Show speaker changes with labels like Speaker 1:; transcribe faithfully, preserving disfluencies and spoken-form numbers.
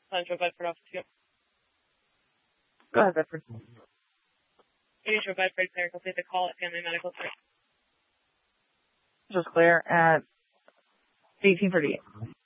Speaker 1: Central Bedford office. Yep.
Speaker 2: Go ahead, Bedford.
Speaker 1: Central Bedford clear. Complete the call at Family Medical Center.
Speaker 2: This was clear at eighteen thirty-eight.